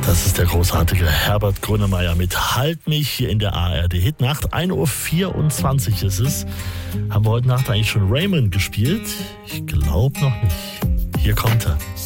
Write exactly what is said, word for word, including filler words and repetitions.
Das ist der großartige Herbert Grönemeyer mit Halt mich hier in der A R D-Hitnacht. ein Uhr vierundzwanzig ist es. Haben wir heute Nacht eigentlich schon Raymond gespielt? Ich glaube noch nicht. Hier kommt er.